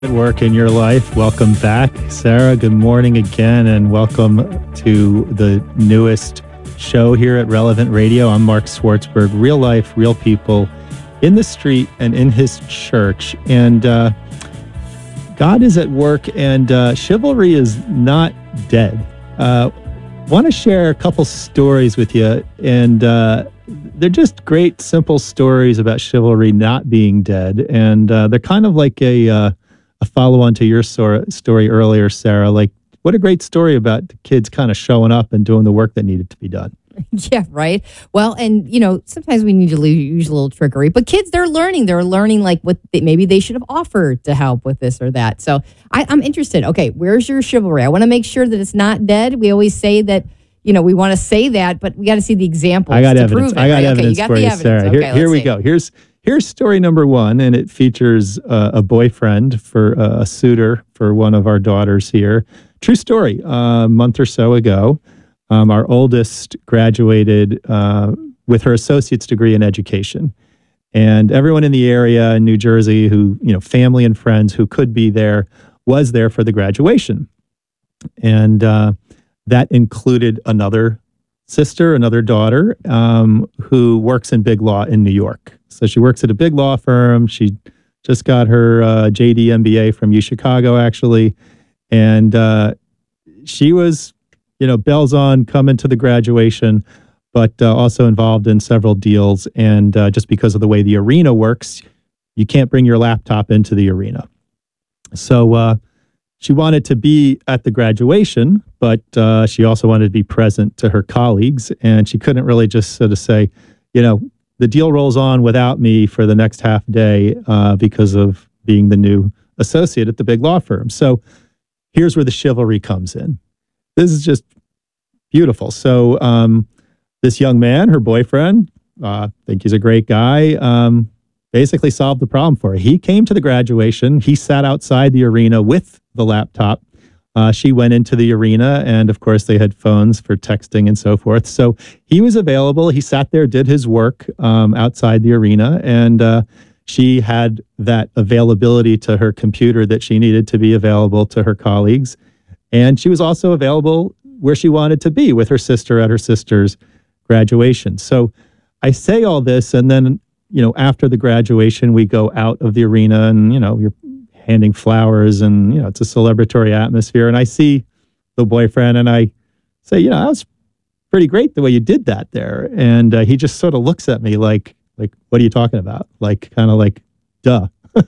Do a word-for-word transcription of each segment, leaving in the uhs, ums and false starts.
Work in your life. Welcome back, Sarah. Good morning again, and welcome to the newest show here at Relevant Radio. I'm Mark Swartzberg. Real life, real people in the street and in his church. And uh, God is at work, and uh, chivalry is not dead. Uh, want to share a couple stories with you, and uh, they're just great, simple stories about chivalry not being dead. And uh, they're kind of like a uh, a follow-on to your story earlier, Sarah. Like, what a great story about the kids kind of showing up and doing the work that needed to be done. Yeah, right. Well, and, you know, sometimes we need to use a little trickery. But kids, they're learning. They're learning, like, what they, maybe they should have offered to help with this or that. So I, I'm interested. Okay, where's your chivalry? I want to make sure that it's not dead. We always say that, you know, we want to say that, but we got to see the examples I got to evidence. prove it. I got right? evidence okay, you got for the you, evidence. Sarah. Okay, Here, here we see. go. Here's Here's story number one, and it features uh, a boyfriend for uh, a suitor for one of our daughters here. True story. Uh, a month or so ago, um, our oldest graduated uh, with her associate's degree in education. And everyone in the area in New Jersey who, you know, family and friends who could be there was there for the graduation. And uh, that included another sister, another daughter, um, who works in big law in New York. So she works at a big law firm. She just got her uh, J D M B A from U Chicago, actually. And uh, she was, you know, bells on coming to the graduation, but uh, also involved in several deals. And uh, just because of the way the arena works, you can't bring your laptop into the arena. So uh, she wanted to be at the graduation, but uh, she also wanted to be present to her colleagues. And she couldn't really just sort of say, you know, the deal rolls on without me for the next half day uh, because of being the new associate at the big law firm. So here's where the chivalry comes in. This is just beautiful. So um, this young man, her boyfriend, uh, I think he's a great guy, um, basically solved the problem for her. He came to the graduation. He sat outside the arena with the laptop. Uh, she went into the arena, and of course they had phones for texting and so forth. So he was available. He sat there, did his work um, outside the arena, and uh, she had that availability to her computer that she needed to be available to her colleagues. And she was also available where she wanted to be with her sister at her sister's graduation. So I say all this, and then, you know, after the graduation, we go out of the arena, and, you know, you're handing flowers, and, you know, it's a celebratory atmosphere. And I see the boyfriend, and I say, you know, that was pretty great the way you did that there. And uh, he just sort of looks at me like, like, what are you talking about? Like, kind of like, duh,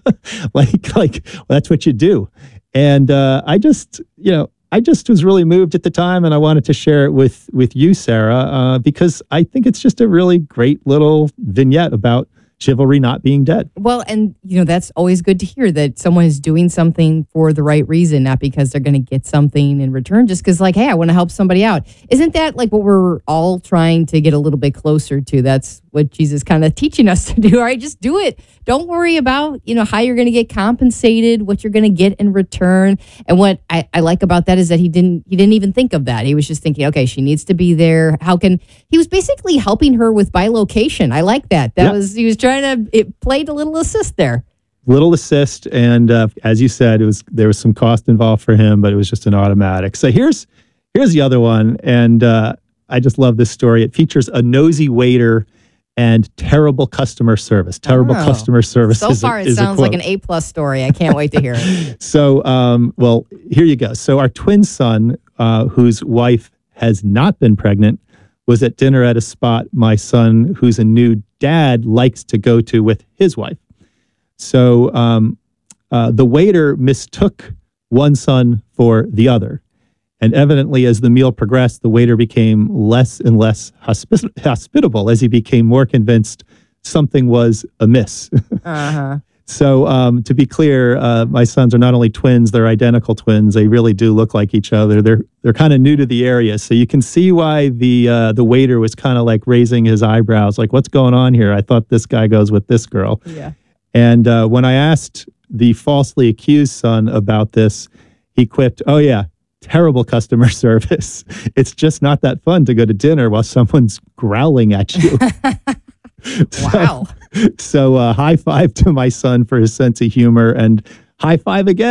like, like, well, that's what you do. And uh, I just, you know, I just was really moved at the time, and I wanted to share it with, with you, Sarah, uh, because I think it's just a really great little vignette about chivalry not being dead. Well, and, you know, that's always good to hear that someone is doing something for the right reason, not because they're going to get something in return, just because, like, hey, I want to help somebody out. Isn't that like what we're all trying to get a little bit closer to? That's what Jesus kind of teaching us to do. All right, just do it. Don't worry about, you know, how you're going to get compensated, what you're going to get in return. And what I, I like about that is that he didn't he didn't even think of that. He was just thinking, okay, she needs to be there. How can he was basically helping her with bilocation. I like that. That Yep. was he was trying to it played a little assist there. Little assist, and uh, as you said, it was there was some cost involved for him, but it was just an automatic. So here's here's the other one, and uh, I just love this story. It features a nosy waiter and terrible customer service. Terrible Oh. customer service. So is a- far, it is a sounds like quote. an A plus story. I can't wait to hear it. So, um, well, here you go. So our twin son, uh, whose wife has not been pregnant, was at dinner at a spot my son, who's a new dad, likes to go to with his wife. So um, uh, the waiter mistook one son for the other. And evidently, as the meal progressed, the waiter became less and less hospi- hospitable as he became more convinced something was amiss. Uh-huh. So um, to be clear, uh, my sons are not only twins, they're identical twins. They really do look like each other. They're they're kind of new to the area. So you can see why the uh, the waiter was kind of like raising his eyebrows, like, what's going on here? I thought this guy goes with this girl. Yeah. And uh, when I asked the falsely accused son about this, he quipped, oh, yeah, terrible customer service. It's just not that fun to go to dinner while someone's growling at you. Wow. So, so uh, high five to my son for his sense of humor, and High five again.